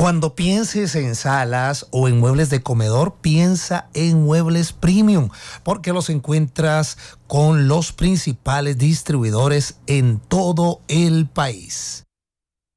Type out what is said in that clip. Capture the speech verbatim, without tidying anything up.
Cuando pienses en salas o en muebles de comedor, piensa en Muebles Premium, porque los encuentras con los principales distribuidores en todo el país.